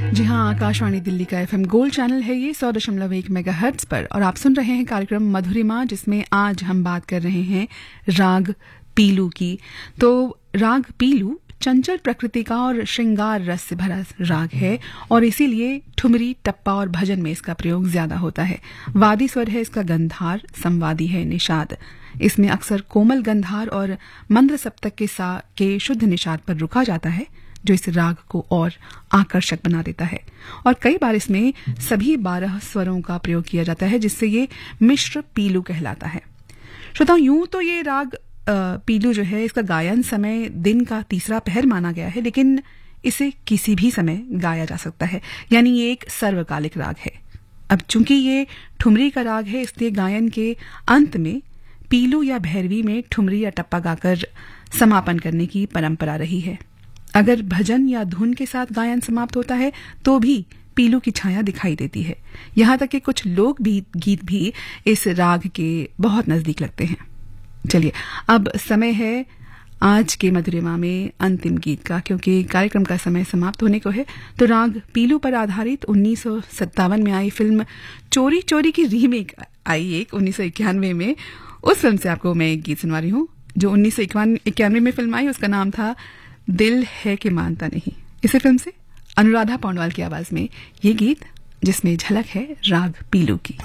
जी हाँ, आकाशवाणी दिल्ली का FM gold channel है ये 100.1 मेगाहर्ट्ज पर, और आप सुन रहे हैं कार्यक्रम मधुरिमा, जिसमें आज हम बात कर रहे हैं राग पीलू की। तो राग पीलू चंचल प्रकृति का और श्रृंगार रस से भरा राग है, और इसीलिए ठुमरी, टप्पा और भजन में इसका प्रयोग ज्यादा होता है। वादी स्वर है इसका गंधार, संवादी है निषाद। इसमें अक्सर कोमल गंधार और मंद्र सप्तक के शुद्ध निषाद पर रुका जाता है, जो इस राग को और आकर्षक बना देता है। और कई बार इसमें सभी 12 स्वरों का प्रयोग किया जाता है, जिससे ये मिश्र पीलू कहलाता है। श्रोताओं, यूं तो ये राग पीलू जो है, इसका गायन समय दिन का तीसरा पहर माना गया है, लेकिन इसे किसी भी समय गाया जा सकता है, यानी ये एक सर्वकालिक राग है। अब चूंकि ये ठुमरी का राग है, इसलिए गायन के अंत में पीलू या भैरवी में ठुमरी या टप्पा गाकर समापन करने की परंपरा रही है। अगर भजन या धुन के साथ गायन समाप्त होता है तो भी पीलू की छाया दिखाई देती है। यहां तक कि कुछ लोक गीत भी इस राग के बहुत नजदीक लगते हैं। चलिए, अब समय है आज के मधुरिमा में अंतिम गीत का, क्योंकि कार्यक्रम का समय समाप्त होने को है। तो राग पीलू पर आधारित 1957 में आई फिल्म चोरी चोरी की रीमेक आई एक 1991 में। उस फिल्म से आपको मैं एक गीत सुनवा रही हूँ। जो 1991 में फिल्म आई, उसका नाम था दिल है कि मानता नहीं। इसी फिल्म से अनुराधा पौडवाल की आवाज में ये गीत, जिसमें झलक है राग पीलू की।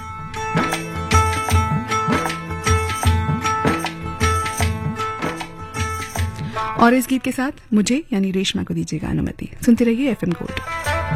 और इस गीत के साथ मुझे यानी रेशमा को दीजिएगा अनुमति। सुनते रहिए एफएम गोल्ड।